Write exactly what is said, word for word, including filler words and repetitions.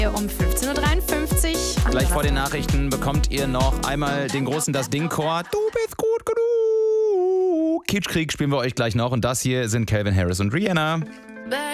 Um fünfzehn Uhr dreiundfünfzig. Gleich vor den Nachrichten bekommt ihr noch einmal den großen Das Ding-Chor. Du bist gut genug. Kitschkrieg spielen wir euch gleich noch. Und das hier sind Calvin Harris und Rihanna.